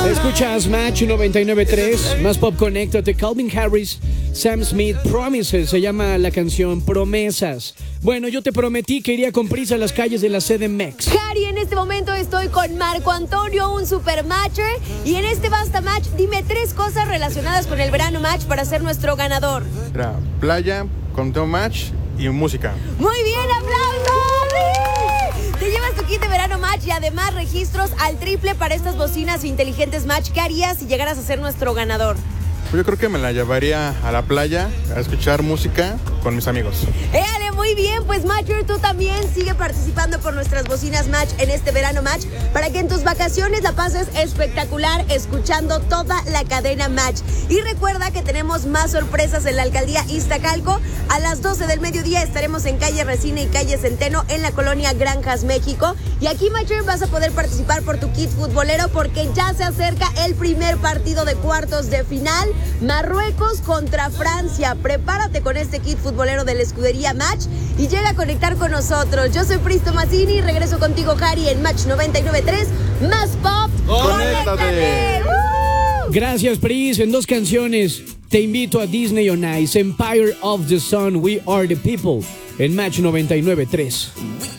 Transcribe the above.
Escuchas Match 99.3, más pop, conéctate. Calvin Harris, Sam Smith, Promises, se llama la canción, Promesas. Bueno, yo te prometí que iría con prisa a las calles de la CDMX. Cari, en este momento estoy con Marco Antonio, un super matcher. Y en este Basta Match, dime 3 cosas relacionadas con el verano match para ser nuestro ganador. Era playa, conteo match y música. Muy bien, aplausos. Te llevas tu kit de verano match y además registros al triple para estas bocinas inteligentes match. ¿Qué harías si llegaras a ser nuestro ganador? Pues yo creo que me la llevaría a la playa a escuchar música con mis amigos. ¡Éale, muy bien! Pues Matcher, tú también sigue participando por nuestras bocinas Match en este verano Match para que en tus vacaciones la pases espectacular escuchando toda la cadena Match. Y recuerda que tenemos más sorpresas en la alcaldía Iztacalco. A las 12 del mediodía estaremos en calle Resina y calle Centeno en la colonia Granjas, México. Y aquí, Matcher, vas a poder participar por tu kit futbolero porque ya se acerca el primer partido de cuartos de final. Marruecos contra Francia. Prepárate con este kit futbolero de la escudería Match y llega a conectar con nosotros. Yo soy Pristo Mazzini y regreso contigo, Harry, en Match 99.3. Más pop. ¡Conéctate! Gracias, Pris. En 2 canciones te invito a Disney on Ice, Empire of the Sun, We Are the People, en Match 99.3.